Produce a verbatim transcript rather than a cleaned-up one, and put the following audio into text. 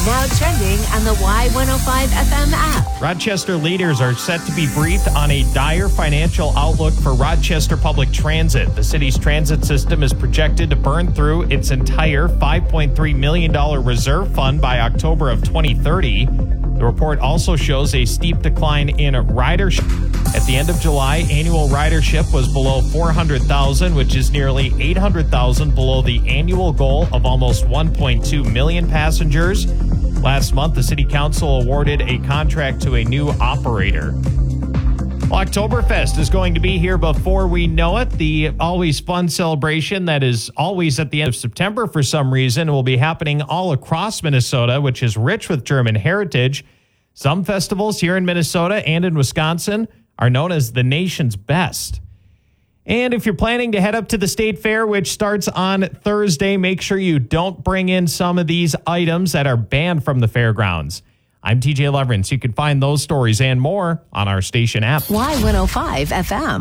Now trending on the Y one oh five F M app. Rochester leaders are set to be briefed on a dire financial outlook for Rochester Public Transit. The city's transit system is projected to burn through its entire five point three million dollars reserve fund by October of twenty thirty. The report also shows a steep decline in ridership. At the end of July, annual ridership was below four hundred thousand, which is nearly eight hundred thousand below the annual goal of almost one point two million passengers. Last month, the City Council awarded a contract to a new operator. Well, Oktoberfest is going to be here before we know it. The always fun celebration that is always at the end of September for some reason will be happening all across Minnesota, which is rich with German heritage. Some festivals here in Minnesota and in Wisconsin are known as the nation's best. And if you're planning to head up to the State Fair, which starts on Thursday, make sure you don't bring in some of these items that are banned from the fairgrounds. I'm T J Leverance. You can find those stories and more on our station app. Y one oh five F M.